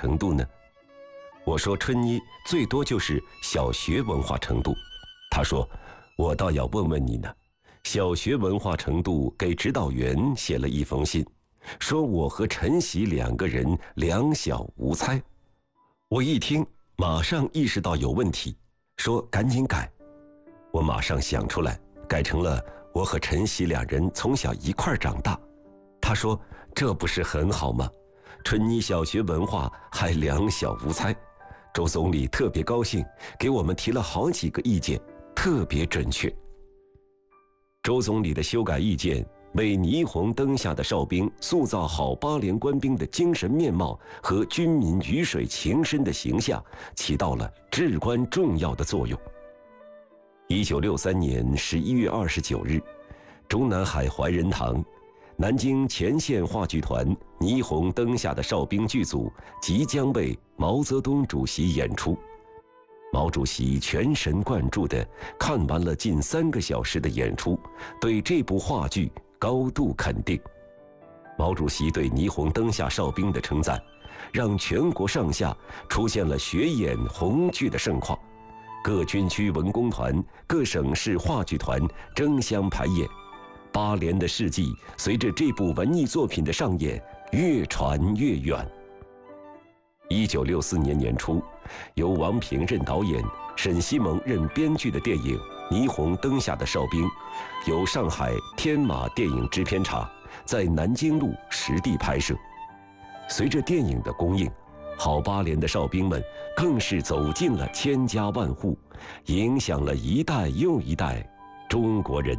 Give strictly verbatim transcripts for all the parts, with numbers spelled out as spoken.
程度呢？我说春妮最多就是小学文化程度。他说我倒要问问你呢，小学文化程度给指导员写了一封信，说我和陈喜两个人两小无猜。我一听马上意识到有问题，说赶紧改。我马上想出来，改成了我和陈喜两人从小一块长大。他说这不是很好吗？春妮小学文化还两小无猜。周总理特别高兴，给我们提了好几个意见，特别准确。周总理的修改意见为霓虹灯下的哨兵塑造好八连官兵的精神面貌和军民鱼水情深的形象起到了至关重要的作用。一九六三年十一月二十九日，中南海怀仁堂，南京前线话剧团《霓虹灯下的哨兵》剧组即将为毛泽东主席演出。毛主席全神贯注地看完了近三个小时的演出，对这部话剧高度肯定。毛主席对《霓虹灯下哨兵》的称赞，让全国上下出现了学演红剧的盛况。各军区文工团、各省市话剧团争相排演，八连的事迹随着这部文艺作品的上演越传越远。一九六四年年初，由王平任导演、沈西蒙任编剧的电影《霓虹灯下的哨兵》，由上海天马电影制片厂在南京路实地拍摄。随着电影的公映，好八连的哨兵们更是走进了千家万户，影响了一代又一代中国人。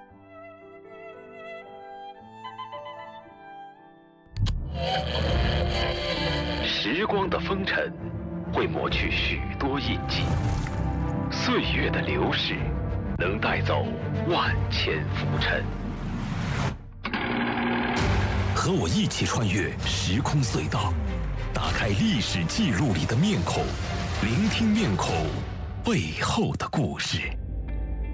时光的风尘会抹去许多印记，岁月的流逝能带走万千浮尘。和我一起穿越时空隧道，打开历史记录里的面孔，聆听面孔背后的故事。